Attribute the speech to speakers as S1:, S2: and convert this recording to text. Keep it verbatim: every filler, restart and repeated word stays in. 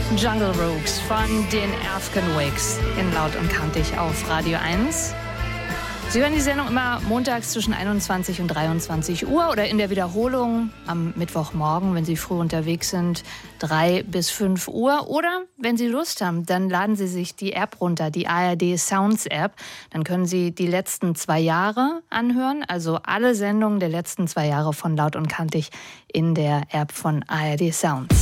S1: Jungle Rooks von den African Wakes in Laut und Kantig auf Radio eins. Sie hören die Sendung immer montags zwischen einundzwanzig und dreiundzwanzig Uhr oder in der Wiederholung am Mittwochmorgen, wenn Sie früh unterwegs sind, drei bis fünf Uhr. Oder wenn Sie Lust haben, dann laden Sie sich die App runter, die A R D Sounds App. Dann können Sie die letzten zwei Jahre anhören, also alle Sendungen der letzten zwei Jahre von Laut und Kantig in der App von A R D Sounds.